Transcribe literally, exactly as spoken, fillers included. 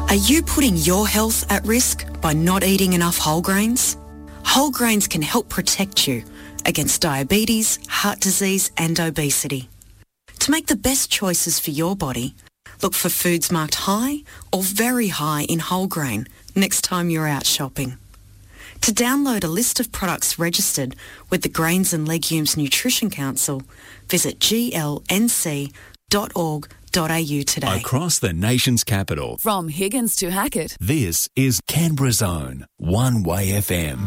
Are you putting your health at risk by not eating enough whole grains? Whole grains can help protect you against diabetes, heart disease and obesity. To make the best choices for your body, look for foods marked high or very high in whole grain next time you're out shopping. To download a list of products registered with the Grains and Legumes Nutrition Council, visit g l n c dot org dot a u today. Across the nation's capital. From Higgins to Hackett. This is Canberra's own One Way F M.